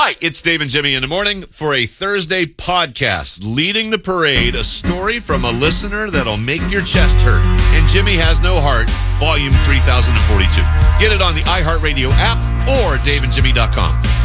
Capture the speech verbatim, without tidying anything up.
Hi, it's Dave and Jimmy in the morning for a Thursday podcast. Leading the parade, a story from a listener that'll make your chest hurt. And Jimmy Has No Heart, volume three thousand forty-two. Get it on the iHeartRadio app or dave and jimmy dot com.